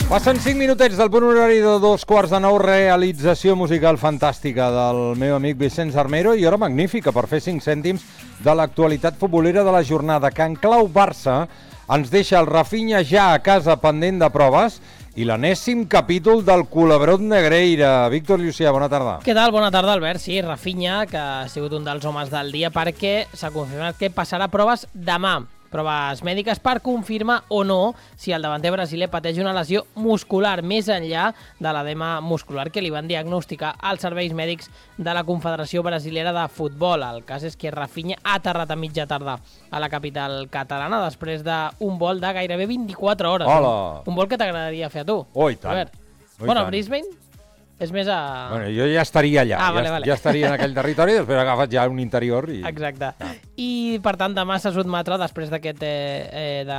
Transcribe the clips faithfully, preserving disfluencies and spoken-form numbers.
Passen cinc minutets del punt horari de dos quarts de nou, realització musical fantàstica del meu amic Vicenç Armero i hora magnífica per fer cinc cèntims de l'actualitat futbolera de la jornada, que en clau Barça ens deixa el Rafinha ja a casa pendent de proves i l'enèsim capítol del Culebrot Negreira. Víctor Llucià, bona tarda. Què tal? Bona tarda, Albert. Sí, Rafinha, que ha sigut un dels homes del dia perquè s'ha confirmat que passarà proves demà. Proves mèdiques per confirmar o no si el davanter brasiler pateix una lesió muscular més enllà de l'edema muscular que li van diagnosticar als serveis mèdics de la Confederació Brasilera de Futbol. El cas és que Rafinha ha aterrat a mitja tarda a la capital catalana després d'un vol de gairebé vint-i-quatre hores. Hola. Un vol que t'agradaria fer a tu. Oh, i tant. Oh, bueno, Brisbane és més a... Bueno, jo ja estaria allà, ah, ja, vale, vale. ja estaria en aquell territori, després he agafat ja un interior i... Exacte. Ah. I, per tant, demà se sotmetrà, després d'aquest eh, eh, de,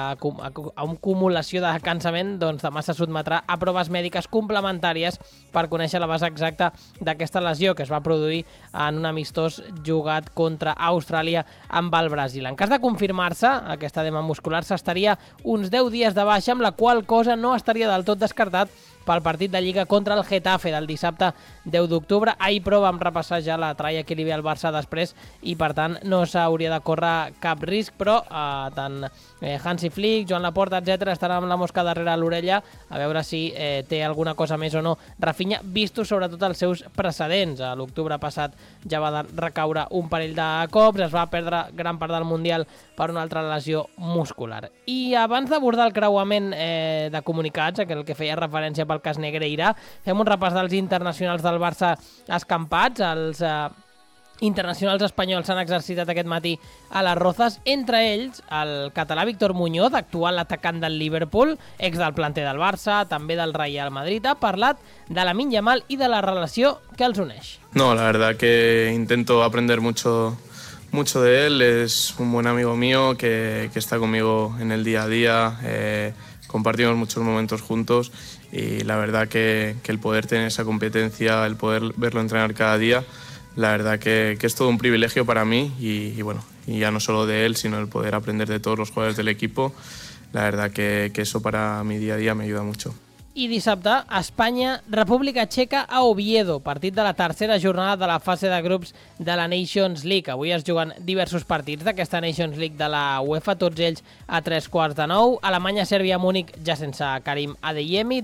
a una acumulació de cansament, doncs demà se sotmetrà a proves mèdiques complementàries per conèixer la base exacta d'aquesta lesió que es va produir en un amistós jugat contra Austràlia amb el Brasil. En cas de confirmar-se, aquest edema muscular s'estaria uns deu dies de baixa, amb la qual cosa no estaria del tot descartat pel partit de Lliga contra el Getafe del dissabte deu d'octubre. Ahir, però, vam repassar ja la tralla que li ve al Barça després i, per tant, no s'hauria de córrer cap risc, però eh, tant eh, Hansi Flick, Joan Laporta, etcètera estarà amb la mosca darrere l'orella a veure si eh, té alguna cosa més o no Rafinha, vistos sobretot els seus precedents. A l'octubre passat ja va recaure un parell de cops, es va perdre gran part del Mundial per una altra lesió muscular. I abans d'abordar el creuament eh, de comunicats, el que feia referència pel cas Negreira, fem un repàs dels internacionals del Barça escampats. Els eh, internacionals espanyols s'han exercitat aquest matí a les Rozas, entre ells el català Víctor Muñoz, actual atacant del Liverpool, ex del planter del Barça, també del Real Madrid. Ha parlat de Lamine Yamal i de la relació que els uneix. No, la verdad que intento aprender mucho mucho de él. Es un buen amigo mío que, que está conmigo en el día a día. Eh, compartimos muchos momentos juntos y la verdad que, que el poder tener esa competencia, el poder verlo entrenar cada día, la verdad que, que es todo un privilegio para mí y, y bueno, y ya no solo de él, sino el poder aprender de todos los jugadores del equipo. La verdad que, que eso para mi día a día me ayuda mucho. I dissabte, Espanya, República Txeca a Oviedo, partit de la tercera jornada de la fase de grups de la Nations League. Avui es juguen diversos partits d'aquesta Nations League de la UEFA, tots ells a tres quarts de nou. Alemanya, Sèrbia, Múnich, ja sense Karim Adeyemi.